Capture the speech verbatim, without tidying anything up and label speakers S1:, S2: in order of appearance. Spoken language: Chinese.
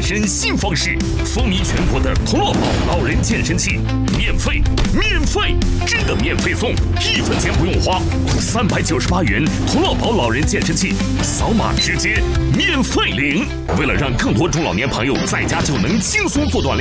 S1: 身新方式，风靡全国的同乐宝老人健身器，免费，免费，真的免费送，一分钱不用花，三百九十八元同乐宝老人健身器，扫码直接免费领。为了让更多中老年朋友在家就能轻松做锻炼。